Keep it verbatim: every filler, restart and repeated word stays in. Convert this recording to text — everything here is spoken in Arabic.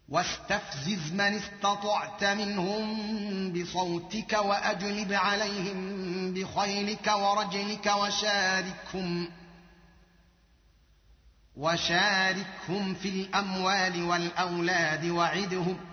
واستفزز من استطعت منهم بصوتك وأجلب عليهم بخيلك ورجلك وشاركهم وشاركهم في الأموال والأولاد وعدهم